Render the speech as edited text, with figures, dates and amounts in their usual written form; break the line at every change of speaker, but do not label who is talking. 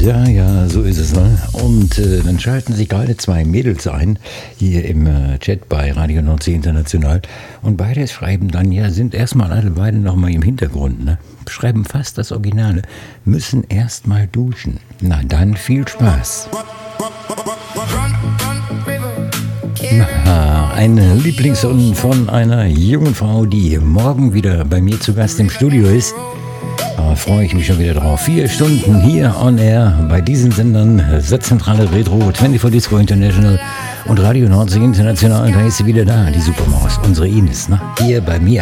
Ja, so ist es. Ne? Und dann schalten sich gerade zwei Mädels ein, hier im Chat bei Radio Nordsee International. Und beide schreiben dann, ja, sind erstmal alle beide nochmal im Hintergrund, ne? Schreiben fast das Originale, müssen erstmal duschen. Na dann viel Spaß. Ein Lieblingssong von einer jungen Frau, die morgen wieder bei mir zu Gast im Studio ist. Da freue ich mich schon wieder drauf. 4 Stunden hier on air bei diesen Sendern Satzzentrale Retro, 24 Disco International und Radio Nordsee International. Da ist sie wieder da, die Supermaus, unsere Ines, ne? Hier bei mir.